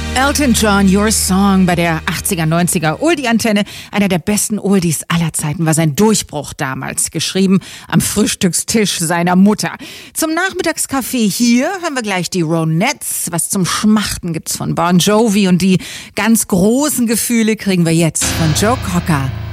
Elton John, Your Song bei der 80er, 90er Oldie-Antenne. Einer der besten Oldies aller Zeiten war sein Durchbruch damals, geschrieben am Frühstückstisch seiner Mutter. Zum Nachmittagskaffee hier hören wir gleich die Ronettes. Was zum Schmachten gibt's von Bon Jovi und die ganz großen Gefühle kriegen wir jetzt von Joe Cocker.